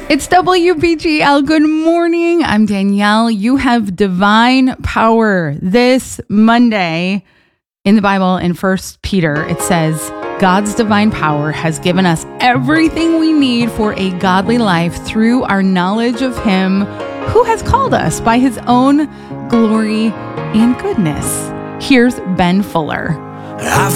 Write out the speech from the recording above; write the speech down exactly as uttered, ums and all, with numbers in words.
It's W B G L. Good morning. I'm Danielle. You have divine power. This Monday in the Bible in First Peter, it says, God's divine power has given us everything we need for a godly life through our knowledge of Him who has called us by His own glory and goodness. Here's Ben Fuller. I've